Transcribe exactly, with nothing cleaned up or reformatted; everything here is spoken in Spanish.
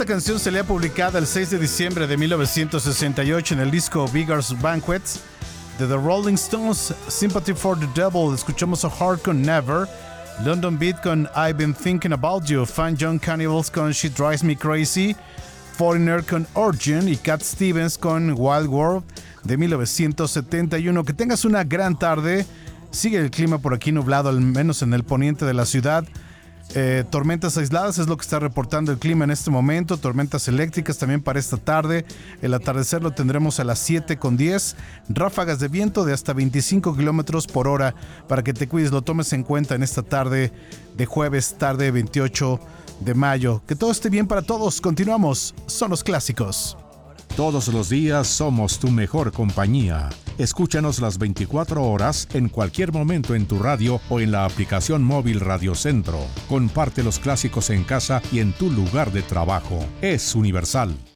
Esta canción salía publicada el seis de diciembre de mil novecientos sesenta y ocho en el disco Beggar's Banquet de The Rolling Stones. Sympathy for the Devil, escuchamos a Heart con Never, London Beat con I've Been Thinking About You, Fine Young Cannibals con She Drives Me Crazy, Foreigner con Origin y Cat Stevens con Wild World de mil novecientos setenta y uno. Que tengas una gran tarde. Sigue el clima por aquí nublado, al menos en el poniente de la ciudad. Eh, tormentas aisladas es lo que está reportando el clima en este momento. Tormentas eléctricas también para esta tarde. El atardecer lo tendremos a las siete con diez. Ráfagas de viento de hasta veinticinco kilómetros por hora. Para que te cuides, lo tomes en cuenta en esta tarde de jueves, tarde veintiocho de mayo. Que todo esté bien para todos. Continuamos. Son los clásicos. Todos los días somos tu mejor compañía. Escúchanos las veinticuatro horas en cualquier momento en tu radio o en la aplicación móvil Radio Centro. Comparte los clásicos en casa y en tu lugar de trabajo. Es universal.